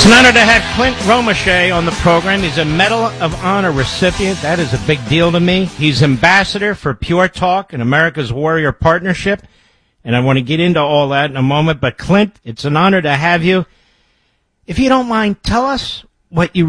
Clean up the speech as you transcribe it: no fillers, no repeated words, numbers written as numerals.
It's an honor to have Clint Romesha on the program. He's a Medal of Honor recipient. That is a big deal to me. He's ambassador for Pure Talk and America's Warrior Partnership. And I want to get into all that in a moment. But Clint, it's an honor to have you. If you don't mind, tell us what you